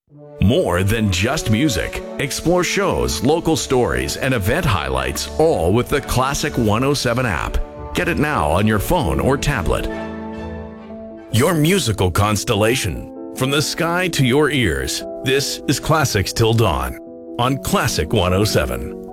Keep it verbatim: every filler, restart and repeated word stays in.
More than just music. Explore shows, local stories, and event highlights, all with the Classic one oh seven app. Get it now on your phone or tablet. Your musical constellation. From the sky to your ears, this is Classics Till Dawn on Classic one oh seven.